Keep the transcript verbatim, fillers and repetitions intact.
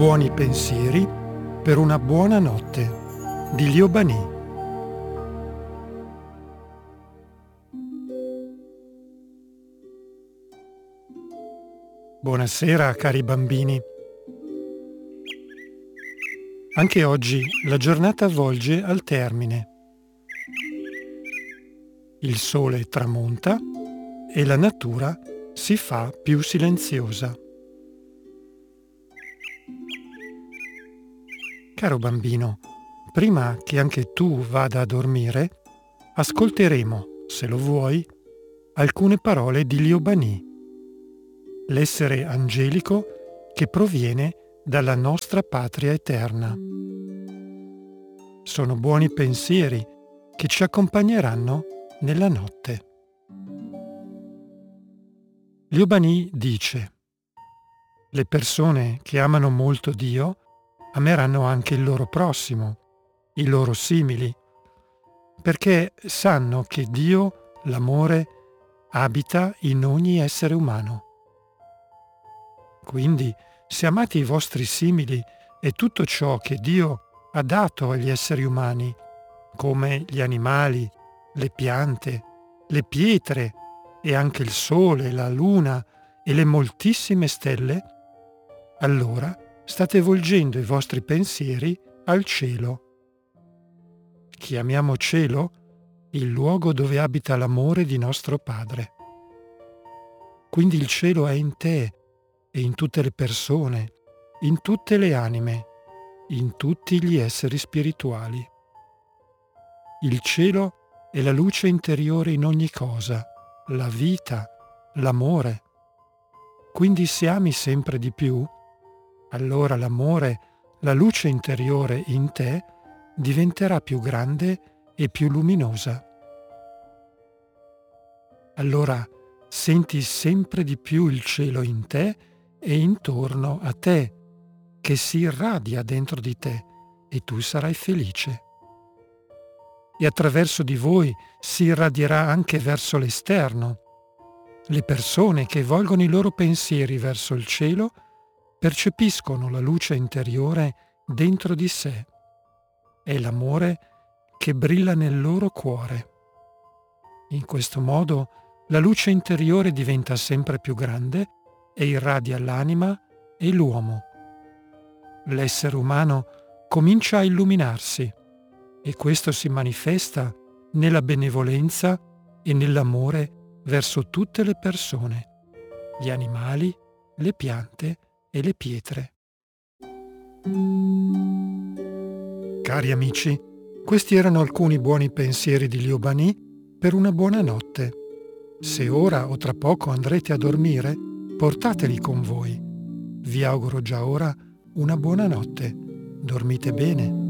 Buoni pensieri per una buona notte di Lio Banì. Buonasera cari bambini. Anche oggi la giornata volge al termine. Il sole tramonta e la natura si fa più silenziosa. Caro bambino, prima che anche tu vada a dormire, ascolteremo, se lo vuoi, alcune parole di Lio Banì, l'essere angelico che proviene dalla nostra patria eterna. Sono buoni pensieri che ci accompagneranno nella notte. Lio Banì dice: le persone che amano molto Dio ameranno anche il loro prossimo, i loro simili, perché sanno che Dio, l'amore, abita in ogni essere umano. Quindi, se amate i vostri simili e tutto ciò che Dio ha dato agli esseri umani, come gli animali, le piante, le pietre e anche il sole, la luna e le moltissime stelle, allora state volgendo i vostri pensieri al cielo. Chiamiamo cielo il luogo dove abita l'amore di nostro Padre. Quindi il cielo è in te e in tutte le persone, in tutte le anime, in tutti gli esseri spirituali. Il cielo è la luce interiore in ogni cosa, la vita, l'amore. Quindi se ami sempre di più, allora l'amore, la luce interiore in te, diventerà più grande e più luminosa. Allora senti sempre di più il cielo in te e intorno a te, che si irradia dentro di te, e tu sarai felice. E attraverso di voi si irradierà anche verso l'esterno. Le persone che volgono i loro pensieri verso il cielo percepiscono la luce interiore dentro di sé. È l'amore che brilla nel loro cuore. In questo modo la luce interiore diventa sempre più grande e irradia l'anima e l'uomo. L'essere umano comincia a illuminarsi e questo si manifesta nella benevolenza e nell'amore verso tutte le persone, gli animali, le piante e le pietre. Cari amici, questi erano alcuni buoni pensieri di Lio Banì per una buona notte. Se ora o tra poco andrete a dormire, portateli con voi. Vi auguro già ora una buona notte. Dormite bene.